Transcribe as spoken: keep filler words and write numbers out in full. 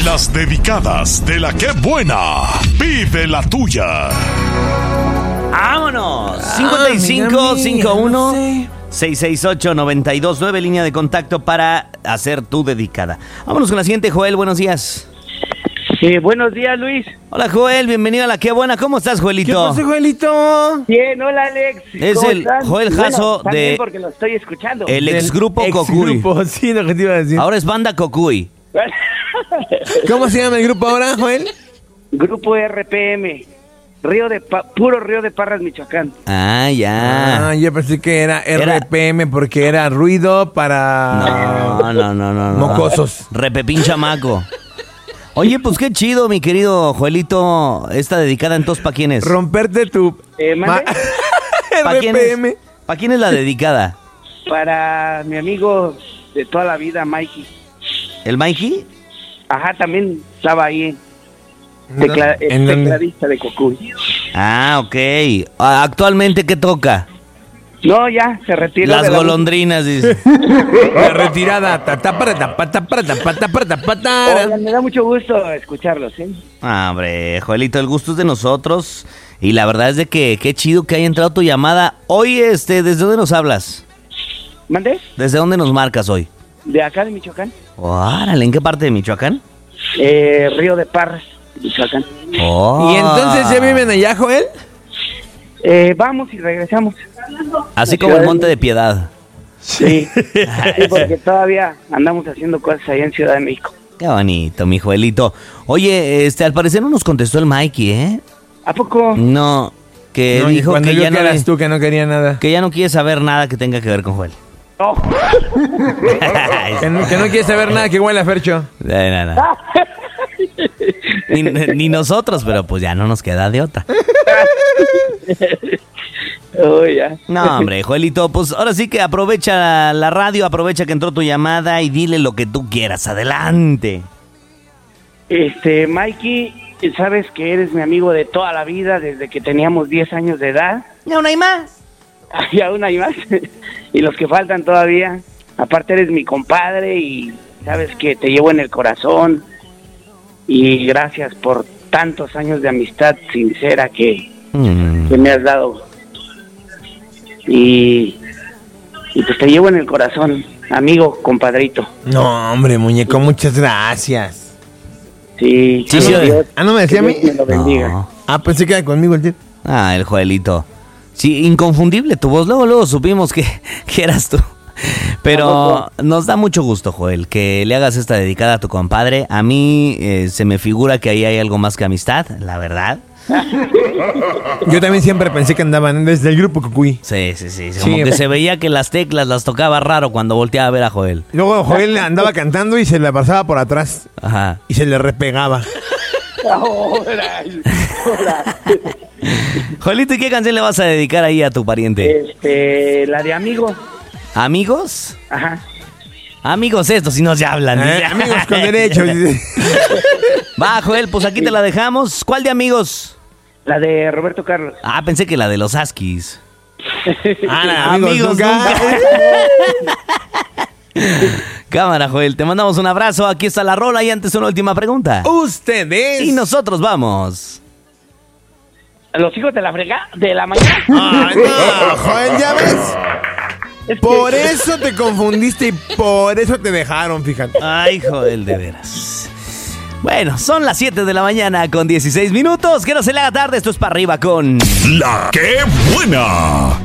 Las dedicadas de la que buena. Pide la tuya. ¡Vámonos! cincuenta y cinco cincuenta y uno seiscientos sesenta y ocho noventa y dos nueve, línea de contacto para hacer tu dedicada. Vámonos con la siguiente, Joel, buenos días. Sí, buenos días, Luis. Hola, Joel, bienvenido a La Qué Buena. ¿Cómo estás, Joelito? ¿Qué pasa, Joelito? Bien, hola, Alex. Es ¿Cómo el estás? Joel Jasso bueno, de... porque lo estoy escuchando. El Del exgrupo Cocuy. exgrupo, sí, lo que te iba a decir. Ahora es Banda Cocuy. ¿Cómo se llama el grupo ahora, Joel? Grupo R P M. Río de pa- puro Río de Parras, Michoacán. Ah, ya. Ah, yo pensé que era, Era- R P M porque era ruido para No, no, no, no, no. mocosos. Repepín chamaco. Oye, pues qué chido, mi querido Joelito. Esta dedicada entonces, ¿para quién es? Romperte tu Eh, ¿mande? ¿Para quién R P M. es? ¿Para quién es la dedicada? Para mi amigo de toda la vida, Mikey. ¿El Mikey? Ajá, también estaba ahí. Tecla- ¿En es dónde? tecladista de Cocuy. Ah, ok. Ah, ¿actualmente qué toca? No, ya, se retiró. Las de la- golondrinas, dice. La retirada. Ta, ta, para, ta, pa, ta, para, ta, pa, ta, para, ta, pa, ta. Oigan, me da mucho gusto escucharlos, ¿eh? Ah, hombre, Joelito, el gusto es de nosotros. Y la verdad es de que qué chido que haya entrado tu llamada. Hoy, este, ¿desde dónde nos hablas? ¿Mande? ¿Desde dónde nos marcas hoy? De acá de Michoacán. Órale, ¿en qué parte de Michoacán? Eh, Río de Parras, Michoacán. Oh. ¿Y entonces ya viven allá, Joel? Eh, vamos y regresamos. Así como el Monte de Piedad. Sí, sí, porque todavía andamos haciendo cosas allá en Ciudad de México. Qué bonito, mi Joelito. Oye, este, al parecer no nos contestó el Mikey, ¿eh? ¿A poco? No, que No, y dijo cuando que yo ya, que no eras le- tú que no quería nada. que ya no quiere saber nada que tenga que ver con Joel. No. Que no, que no quiere saber nada que huele a Fercho. Eh, no, no. Ni, ni nosotros, pero pues ya no nos queda de otra. Oh, ya. No, hombre, Joelito, pues ahora sí que aprovecha la radio, aprovecha que entró tu llamada y dile lo que tú quieras. Adelante. Este, Mikey, sabes que eres mi amigo de toda la vida, desde que teníamos diez años de edad. ¿Ya no hay más? Y aún hay más. Y los que faltan todavía. Aparte eres mi compadre y sabes que te llevo en el corazón. Y gracias por tantos años de amistad sincera que, Mm. que me has dado. Y, y pues te llevo en el corazón, amigo, compadrito. No, hombre, muñeco, muchas gracias. Sí, Sí, que sí, Dios- Ah, ¿no me decía a que mí? Dios me lo bendiga. No. Ah, pensé que era conmigo el tío. Ah, el Joelito. Sí, inconfundible tu voz. Luego, luego supimos que, que eras tú. Pero nos da mucho gusto, Joel, que le hagas esta dedicada a tu compadre. A mí eh, se me figura que ahí hay algo más que amistad, la verdad. Yo también siempre pensé que andaban desde el grupo Cucuy. Sí, sí, sí. Como Sí. que se veía que las teclas las tocaba raro cuando volteaba a ver a Joel. Luego Joel andaba cantando y se le pasaba por atrás Ajá. y se le repegaba. Ahora, ahora. Joelito, ¿y qué canción le vas a dedicar ahí a tu pariente? Este, la de amigo. ¿Amigos? Ajá. Amigos estos, si no se hablan. Eh, dice. amigos con derechos. Va, Joel, pues aquí te la dejamos. ¿Cuál de amigos? La de Roberto Carlos. Ah, pensé que la de los Askis. Ah, la, amigos, Amigos nunca. Cámara, Joel, te mandamos un abrazo. Aquí está la rola y antes una última pregunta. Ustedes. Y nosotros vamos. Los hijos de la frega de la mañana. Ay, no, Joel, ya ves. Es que- Por eso te confundiste y por eso te dejaron, fíjate. Ay, Joel, de veras. Bueno, son las siete de la mañana con dieciséis minutos. Que no se le haga tarde, esto es para arriba con... La que buena.